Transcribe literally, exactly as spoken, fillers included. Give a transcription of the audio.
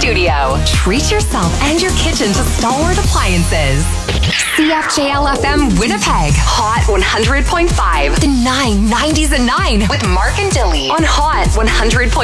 studio. Treat yourself and your kitchen to Stalwart Appliances. C F J L F M Winnipeg, Hot one hundred point five. The nine nineties and nine with Mark and Dilly on Hot one hundred point five.